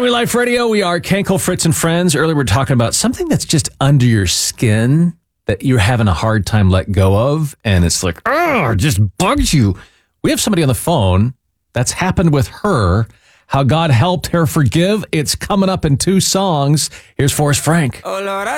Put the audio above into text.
Family Life Radio. We are Kenkel, Fritz, and Friends. Earlier, we were talking about something that's just under your skin that you're having a hard time let go of, and it's like, it just bugs you. We have somebody on the phone that's happened with her, how God helped her forgive. It's coming up in 2 songs. Here's Forrest Frank. Oh, Lord,